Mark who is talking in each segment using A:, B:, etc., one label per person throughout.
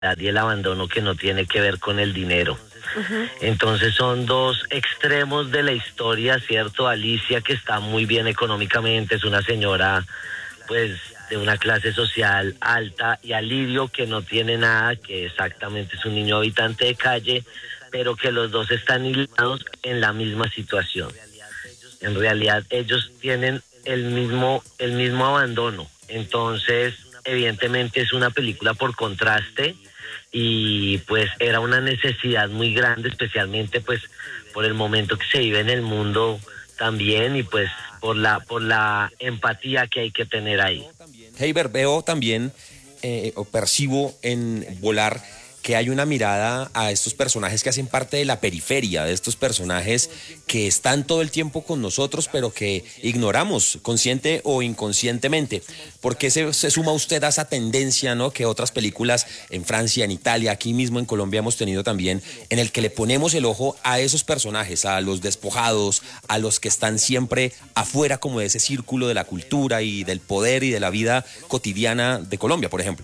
A: y el abandono que no tiene que ver con el dinero. Entonces son dos extremos de la historia, ¿cierto? Alicia, que está muy bien económicamente, es una señora pues de una clase social alta, y a Lidio, que no tiene nada, que exactamente es un niño habitante de calle, pero que los dos están hilados en la misma situación. En realidad ellos tienen el mismo abandono. Entonces, evidentemente es una película por contraste, y pues era una necesidad muy grande, especialmente pues por el momento que se vive en el mundo también, y pues por la empatía que hay que tener ahí.
B: Heiber, veo también o percibo en Volar que hay una mirada a estos personajes que hacen parte de la periferia, de estos personajes que están todo el tiempo con nosotros, pero que ignoramos, consciente o inconscientemente. ¿Por qué se suma usted a esa tendencia, ¿no?, que otras películas en Francia, en Italia, aquí mismo en Colombia hemos tenido también, en el que le ponemos el ojo a esos personajes, a los despojados, a los que están siempre afuera como de ese círculo de la cultura y del poder y de la vida cotidiana de Colombia, por ejemplo?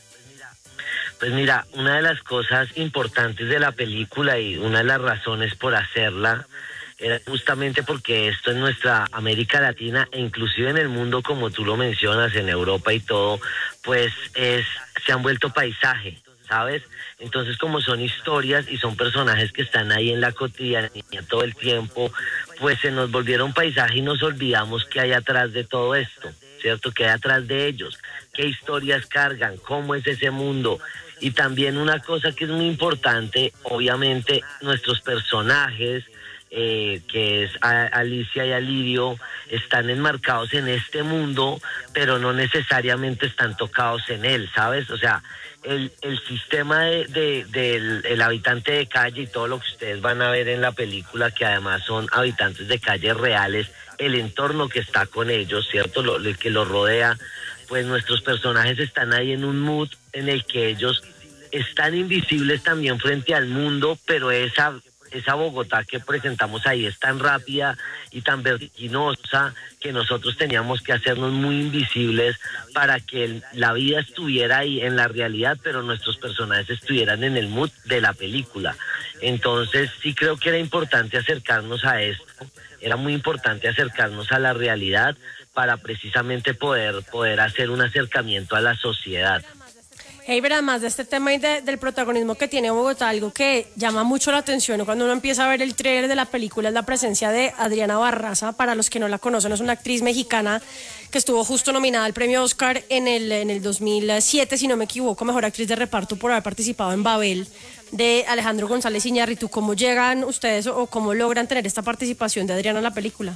A: Pues mira, una de las cosas importantes de la película, y una de las razones por hacerla, era justamente porque esto en nuestra América Latina, e inclusive en el mundo, como tú lo mencionas, en Europa y todo, pues se han vuelto paisaje, ¿sabes? Entonces, como son historias y son personajes que están ahí en la cotidianidad todo el tiempo, pues se nos volvieron paisaje y nos olvidamos qué hay atrás de todo esto, ¿cierto? ¿Qué hay atrás de ellos? ¿Qué historias cargan? ¿Cómo es ese mundo? Y también una cosa que es muy importante, obviamente nuestros personajes, que es Alicia y Alirio, están enmarcados en este mundo, pero no necesariamente están tocados en él, ¿sabes? O sea, el sistema del el habitante de calle y todo lo que ustedes van a ver en la película, que además son habitantes de calles reales, el entorno que está con ellos, ¿cierto? El que los rodea, pues nuestros personajes están ahí en un mood en el que ellos están invisibles también frente al mundo, pero esa Bogotá que presentamos ahí es tan rápida y tan vertiginosa que nosotros teníamos que hacernos muy invisibles para que la vida estuviera ahí en la realidad, pero nuestros personajes estuvieran en el mood de la película. Entonces sí creo que era importante acercarnos a esto, era muy importante acercarnos a la realidad para precisamente poder hacer un acercamiento a la sociedad.
C: Heiber, además de este tema y del protagonismo que tiene Bogotá, algo que llama mucho la atención cuando uno empieza a ver el tráiler de la película es la presencia de Adriana Barraza. Para los que no la conocen, es una actriz mexicana que estuvo justo nominada al premio Oscar en el 2007, si no me equivoco, mejor actriz de reparto por haber participado en Babel, de Alejandro González Iñárritu. ¿Cómo llegan ustedes o cómo logran tener esta participación de Adriana en la película?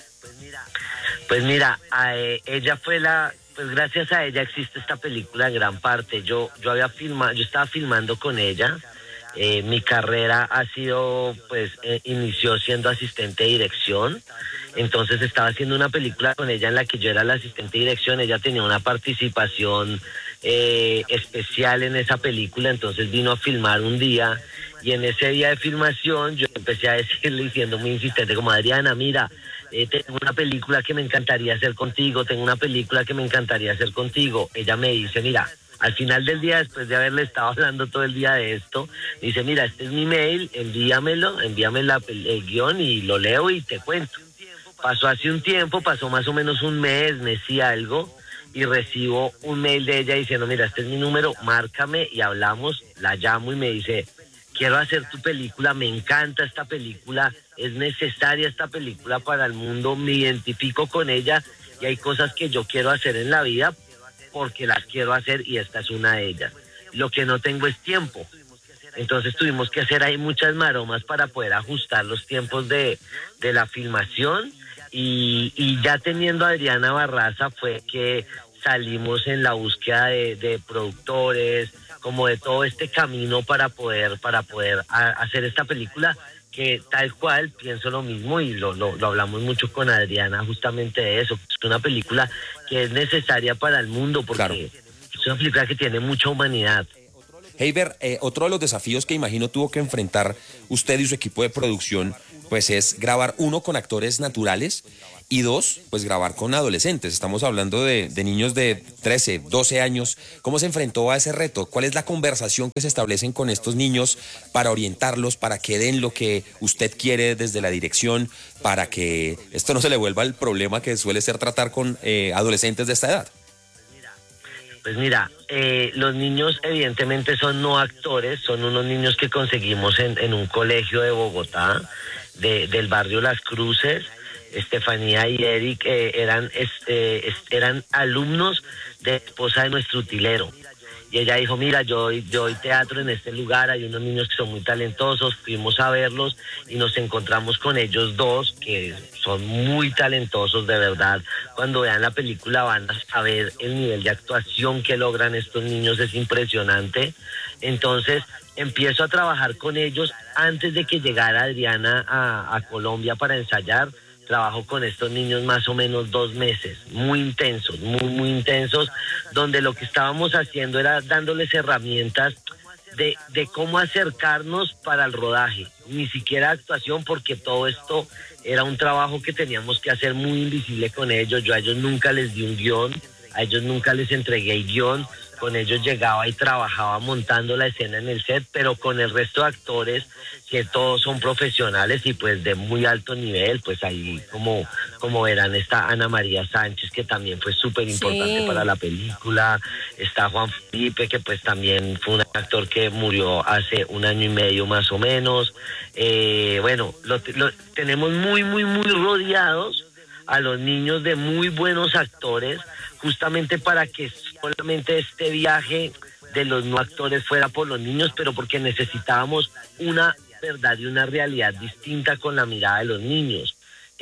A: Pues mira, ella fue pues gracias a ella existe esta película en gran parte. Yo estaba filmando con ella. Mi carrera ha sido, pues, inició siendo asistente de dirección. Entonces estaba haciendo una película con ella en la que yo era la asistente de dirección. Ella tenía una participación especial en esa película, entonces vino a filmar un día, y en ese día de filmación yo empecé a decirle, siendo muy insistente, como: Adriana, mira, tengo una película que me encantaría hacer contigo, Ella me dice, mira, al final del día, después de haberle estado hablando todo el día de esto, me dice, mira, este es mi mail, envíame el guión y lo leo y te cuento. Pasó hace un tiempo, pasó más o menos un mes y algo, y recibo un mail de ella diciendo, mira, este es mi número, márcame y hablamos. La llamo y me dice, quiero hacer tu película, me encanta esta película, es necesaria esta película para el mundo, me identifico con ella y hay cosas que yo quiero hacer en la vida porque las quiero hacer y esta es una de ellas. Lo que no tengo es tiempo. Entonces tuvimos que hacer ahí muchas maromas para poder ajustar los tiempos de la filmación, y ya teniendo a Adriana Barraza fue que salimos en la búsqueda de productores, como de todo este camino para poder hacer esta película, que tal cual pienso lo mismo y lo hablamos mucho con Adriana justamente de eso. Es una película que es necesaria para el mundo porque claro, es una película que tiene mucha humanidad.
B: Heiber, otro de los desafíos que imagino tuvo que enfrentar usted y su equipo de producción pues es grabar, uno, con actores naturales, y dos, pues grabar con adolescentes. Estamos hablando de niños de 13, 12 años. ¿Cómo se enfrentó a ese reto? ¿Cuál es la conversación que se establecen con estos niños para orientarlos, para que den lo que usted quiere desde la dirección, para que esto no se le vuelva el problema que suele ser tratar con adolescentes de esta edad?
A: Pues mira, los niños evidentemente son no actores, son unos niños que conseguimos en un colegio de Bogotá, del barrio Las Cruces. Estefanía y Eric eran alumnos de esposa de nuestro utilero. Y ella dijo, mira, yo doy teatro en este lugar, hay unos niños que son muy talentosos, fuimos a verlos y nos encontramos con ellos dos, que son muy talentosos, de verdad. Cuando vean la película van a ver el nivel de actuación que logran estos niños, es impresionante. Entonces empiezo a trabajar con ellos antes de que llegara Adriana a Colombia para ensayar. Trabajo con estos niños más o menos 2 meses, muy intensos, muy intensos, donde lo que estábamos haciendo era dándoles herramientas de cómo acercarnos para el rodaje, ni siquiera actuación, porque todo esto era un trabajo que teníamos que hacer muy invisible con ellos. Yo a ellos nunca les di un guión, a ellos nunca les entregué el guión, con ellos llegaba y trabajaba montando la escena en el set, pero con el resto de actores, que todos son profesionales y pues de muy alto nivel, pues ahí como verán está Ana María Sánchez, que también fue súper importante para la película, está Juan Felipe, que pues también fue un actor que murió hace 1 año y medio más o menos. Bueno, lo tenemos muy rodeados a los niños de muy buenos actores, justamente para que solamente este viaje de los no actores fuera por los niños, pero porque necesitábamos una verdad y una realidad distinta con la mirada de los niños.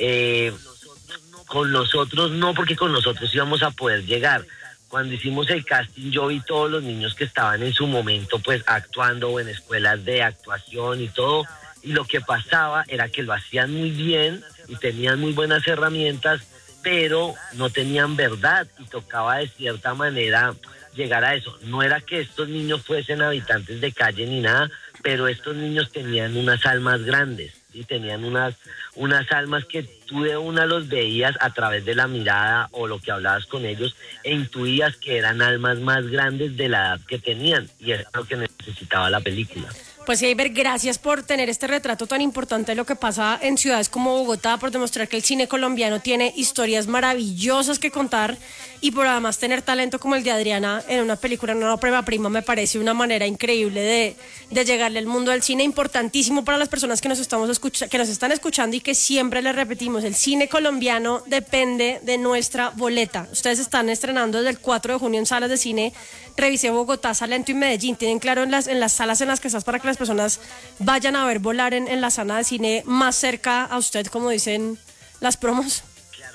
A: Con nosotros no, porque con nosotros íbamos a poder llegar. Cuando hicimos el casting, yo vi todos los niños que estaban en su momento pues actuando o en escuelas de actuación y todo, y lo que pasaba era que lo hacían muy bien y tenían muy buenas herramientas, pero no tenían verdad y tocaba de cierta manera llegar a eso. No era que estos niños fuesen habitantes de calle ni nada, pero estos niños tenían unas almas grandes y tenían unas almas que tú de una los veías a través de la mirada o lo que hablabas con ellos e intuías que eran almas más grandes de la edad que tenían, y es lo que necesitaba la película.
C: Pues Heiber, gracias por tener este retrato tan importante de lo que pasa en ciudades como Bogotá, por demostrar que el cine colombiano tiene historias maravillosas que contar y por además tener talento como el de Adriana en una película, en una prueba prima, me parece una manera increíble de llegarle al mundo del cine, importantísimo para las personas que nos están escuchando y que siempre les repetimos, el cine colombiano depende de nuestra boleta. Ustedes están estrenando desde el 4 de junio en salas de cine. Revisé Bogotá, Salento y Medellín. Tienen claro en las salas en las que estás para que las personas vayan a ver Volar en la sala de cine más cerca a usted, como dicen las promos.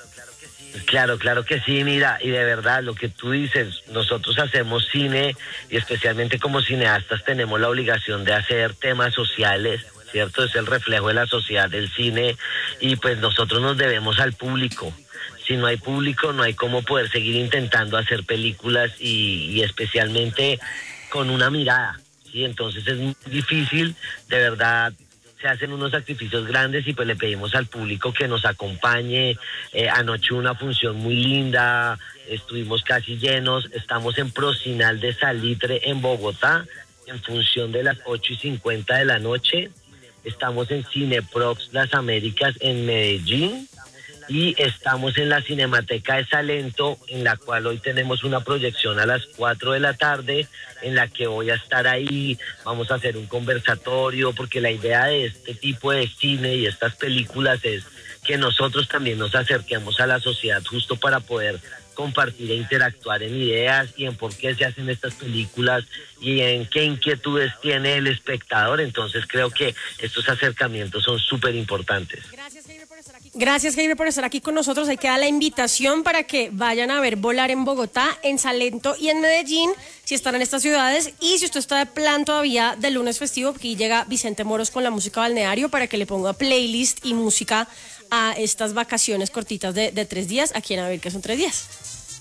A: Claro que sí, mira, y de verdad lo que tú dices, nosotros hacemos cine y especialmente como cineastas tenemos la obligación de hacer temas sociales, ¿cierto? Es el reflejo de la sociedad del cine y pues nosotros nos debemos al público. Si no hay público, no hay cómo poder seguir intentando hacer películas y especialmente con una mirada, ¿sí? Entonces es muy difícil, de verdad, se hacen unos sacrificios grandes y pues le pedimos al público que nos acompañe. Anoche una función muy linda, estuvimos casi llenos, estamos en Procinal de Salitre en Bogotá, en función de las 8:50 de la noche, estamos en Cineprox Las Américas en Medellín, y estamos en la Cinemateca de Salento, en la cual hoy tenemos una proyección a las 4 de la tarde, en la que voy a estar ahí, vamos a hacer un conversatorio, porque la idea de este tipo de cine y estas películas es que nosotros también nos acerquemos a la sociedad justo para poder compartir e interactuar en ideas y en por qué se hacen estas películas y en qué inquietudes tiene el espectador. Entonces creo que estos acercamientos son súper importantes.
C: Gracias, Heiber, por estar aquí con nosotros. Ahí queda la invitación para que vayan a ver Volar en Bogotá, en Salento y en Medellín, si están en estas ciudades. Y si usted está de plan todavía del lunes festivo, aquí llega Vicente Moros con la música balneario para que le ponga playlist y música a estas vacaciones cortitas de 3 días. Aquí en Abril, que son 3 días.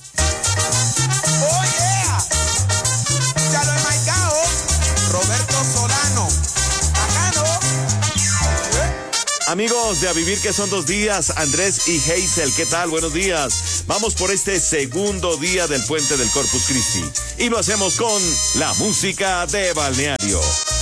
D: ¡Oh, yeah! Ya lo he marcado. Roberto Solano. Acá no.
E: Amigos de A Vivir que son 2 días, Andrés y Hazel, ¿qué tal? Buenos días. Vamos por este segundo día del Puente del Corpus Christi y lo hacemos con la música de Balneario.